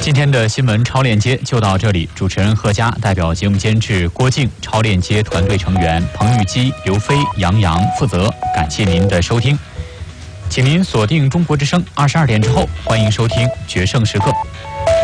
今天的新闻超链接就到这里，主持人贺佳代表节目监制郭靖、超链接团队成员彭玉基、刘飞、杨洋负责。感谢您的收听，请您锁定中国之声22点之后，欢迎收听《决胜时刻》。